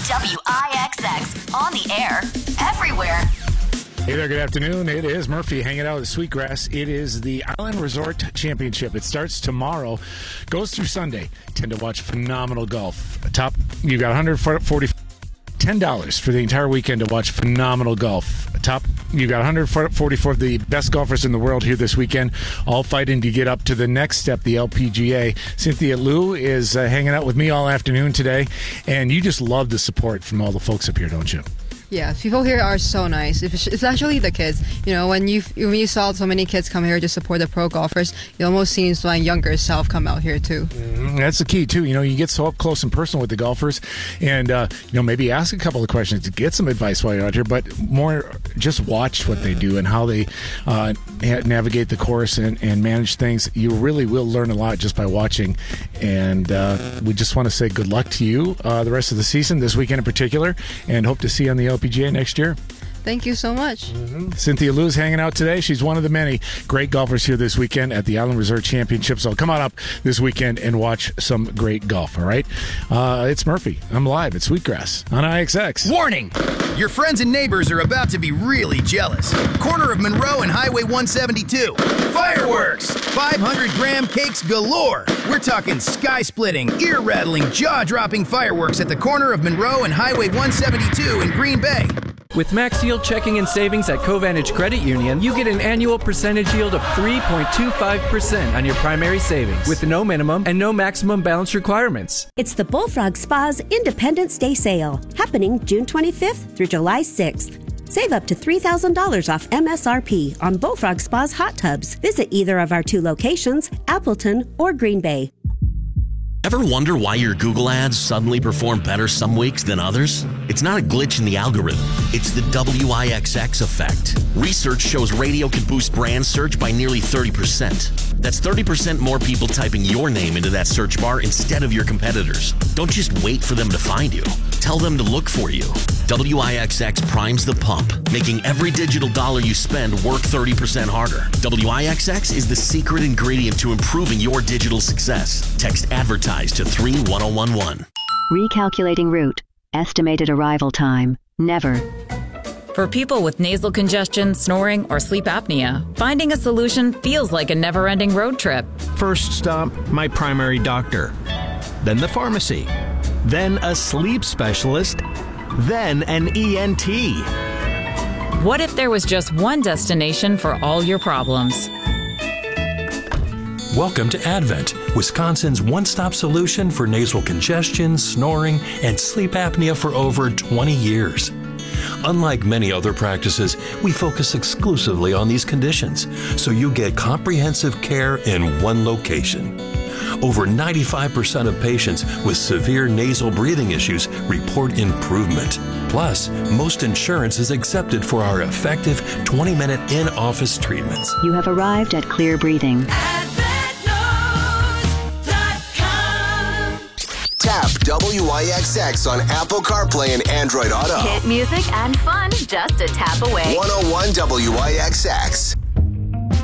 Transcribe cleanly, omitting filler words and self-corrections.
WIXX, on the air, everywhere. Hey there, good afternoon. It is Murphy hanging out at Sweetgrass. It is the Island Resort Championship. It starts tomorrow, goes through Sunday. Tend to watch phenomenal golf. You got $10 for the entire weekend to watch phenomenal golf. You got 144 of the best golfers in the world here this weekend, all fighting to get up to the next step, the LPGA. Cynthia Liu is hanging out with me all afternoon today, and you just love the support from all the folks up here, don't you? Yeah, people here are so nice. It's actually the kids. You know, when you saw so many kids come here to support the pro golfers, you almost seen my younger self come out here too. That's the key too. You know, you get so up close and personal with the golfers, and maybe ask a couple of questions to get some advice while you're out here, but more just watch what they do and how they navigate the course and manage things. You really will learn a lot just by watching. And we just want to say good luck to you the rest of the season, this weekend in particular, and hope to see you on the LPGA next year. Thank you so much. Cynthia Liu is hanging out today. She's one of the many great golfers here this weekend at the Island Resort Championship. So come on up this weekend and watch some great golf, all right? It's Murphy. I'm live at Sweetgrass on IXX. Warning! Your friends and neighbors are about to be really jealous. Corner of Monroe and Highway 172. Fireworks! 500-gram cakes galore. We're talking sky-splitting, ear-rattling, jaw-dropping fireworks at the corner of Monroe and Highway 172 in Green Bay. With Max Yield Checking and Savings at Covantage Credit Union, you get an annual percentage yield of 3.25% on your primary savings, with no minimum and no maximum balance requirements. It's the Bullfrog Spa's Independence Day Sale, happening June 25th through July 6th. Save up to $3,000 off MSRP on Bullfrog Spa's hot tubs. Visit either of our 2 locations, Appleton or Green Bay. Ever wonder why your Google ads suddenly perform better some weeks than others? It's not a glitch in the algorithm. It's the WIXX effect. Research shows radio can boost brand search by nearly 30%. That's 30% more people typing your name into that search bar instead of your competitors. Don't just wait for them to find you. Tell them to look for you. WIXX primes the pump, making every digital dollar you spend work 30% harder. WIXX is the secret ingredient to improving your digital success. Text advertise to 31011. Recalculating route. Estimated arrival time. Never. For people with nasal congestion, snoring, or sleep apnea, finding a solution feels like a never-ending road trip. First stop, my primary doctor. Then the pharmacy. Then a sleep specialist. Then an ENT. What if there was just one destination for all your problems? Welcome to Advent, Wisconsin's one-stop solution for nasal congestion, snoring, and sleep apnea for over 20 years. Unlike many other practices, we focus exclusively on these conditions, so you get comprehensive care in one location. Over 95% of patients with severe nasal breathing issues report improvement. Plus, most insurance is accepted for our effective 20-minute in-office treatments. You have arrived at Clear Breathing. Tap WIXX on Apple CarPlay and Android Auto. Hit music and fun just a tap away. 101 WIXX.